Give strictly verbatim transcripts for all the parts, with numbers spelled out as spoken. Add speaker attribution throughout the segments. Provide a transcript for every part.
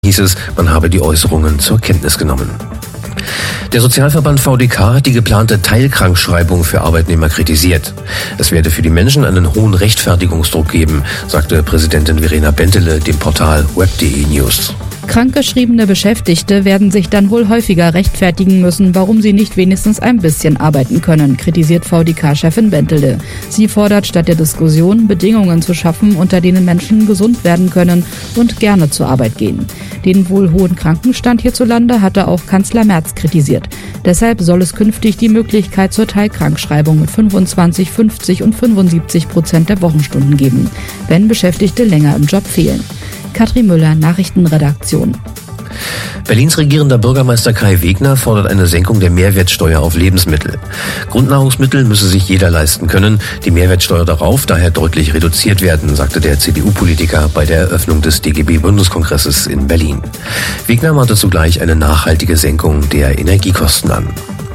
Speaker 1: hieß es, man habe die Äußerungen zur Kenntnis genommen. Der Sozialverband V D K hat die geplante Teilkrankschreibung für Arbeitnehmer kritisiert. Es werde für die Menschen einen hohen Rechtfertigungsdruck geben, sagte Präsidentin Verena Bentele dem Portal web punkt de News.
Speaker 2: Krankgeschriebene Beschäftigte werden sich dann wohl häufiger rechtfertigen müssen, warum sie nicht wenigstens ein bisschen arbeiten können, kritisiert V D K-Chefin Bentele. Sie fordert statt der Diskussion, Bedingungen zu schaffen, unter denen Menschen gesund werden können und gerne zur Arbeit gehen. Den wohl hohen Krankenstand hierzulande hatte auch Kanzler Merz kritisiert. Deshalb soll es künftig die Möglichkeit zur Teilkrankschreibung mit fünfundzwanzig, fünfzig und fünfundsiebzig Prozent der Wochenstunden geben, wenn Beschäftigte länger im Job fehlen. Katrin Müller, Nachrichtenredaktion.
Speaker 1: Berlins regierender Bürgermeister Kai Wegner fordert eine Senkung der Mehrwertsteuer auf Lebensmittel. Grundnahrungsmittel müsse sich jeder leisten können, die Mehrwertsteuer darauf daher deutlich reduziert werden, sagte der C D U-Politiker bei der Eröffnung des D G B-Bundeskongresses in Berlin. Wegner mahnte zugleich eine nachhaltige Senkung der Energiekosten an.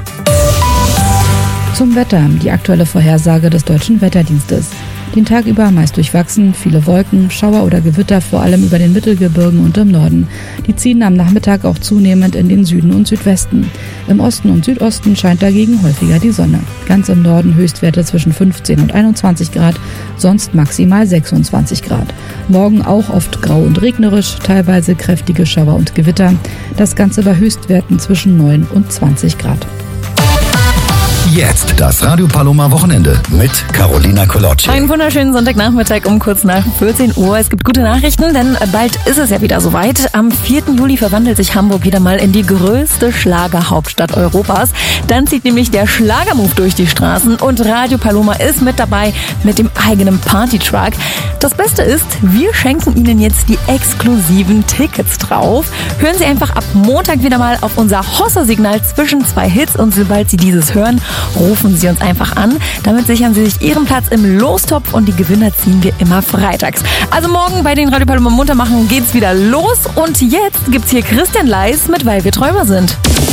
Speaker 2: Zum Wetter, die aktuelle Vorhersage des Deutschen Wetterdienstes. Den Tag über meist durchwachsen, viele Wolken, Schauer oder Gewitter, vor allem über den Mittelgebirgen und im Norden. Die ziehen am Nachmittag auch zunehmend in den Süden und Südwesten. Im Osten und Südosten scheint dagegen häufiger die Sonne. Ganz im Norden Höchstwerte zwischen fünfzehn und einundzwanzig Grad, sonst maximal sechsundzwanzig Grad. Morgen auch oft grau und regnerisch, teilweise kräftige Schauer und Gewitter. Das Ganze bei Höchstwerten zwischen neun und zwanzig Grad.
Speaker 3: Jetzt das Radio Paloma Wochenende mit Carolina Kolocci.
Speaker 4: Einen wunderschönen Sonntagnachmittag um kurz nach vierzehn Uhr. Es gibt gute Nachrichten, denn bald ist es ja wieder soweit. Am vierten Juli verwandelt sich Hamburg wieder mal in die größte Schlagerhauptstadt Europas. Dann zieht nämlich der Schlagermove durch die Straßen und Radio Paloma ist mit dabei mit dem eigenen Partytruck. Das Beste ist, wir schenken Ihnen jetzt die exklusiven Tickets drauf. Hören Sie einfach ab Montag wieder mal auf unser Hossa-Signal zwischen zwei Hits und sobald Sie dieses hören, rufen Sie uns einfach an. Damit sichern Sie sich Ihren Platz im Lostopf und die Gewinner ziehen wir immer freitags. Also morgen bei den Radio Paloma Muntermachen geht's wieder los und jetzt gibt's hier Christian Leis mit Weil wir Träumer sind.